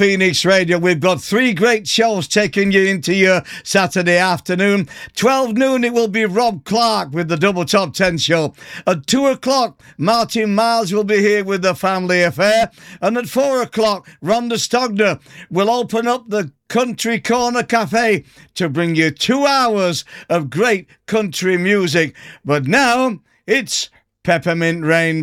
Phoenix Radio. We've got 3 great shows taking you into your Saturday afternoon. 12 noon, it will be Rob Clark with the Double Top 10 show. At 2 o'clock, Martin Miles will be here with The Family Affair. And at 4 o'clock, Rhonda Stogner will open up the Country Corner Cafe to bring you 2 hours of great country music. But now, it's Peppermint Rain.